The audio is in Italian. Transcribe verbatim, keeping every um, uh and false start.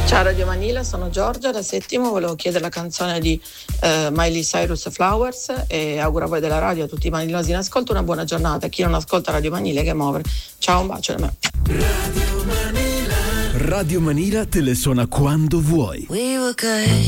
Ciao Radio Manila, sono Giorgia da Settimo, volevo chiedere la canzone di eh, Miley Cyrus Flowers e auguro a voi della radio, a tutti i manilosi in ascolto, una buona giornata. Chi non ascolta Radio Manila che muovere. Ciao, un bacio da me. Radio Manila. Radio Manila te le suona quando vuoi. We were good,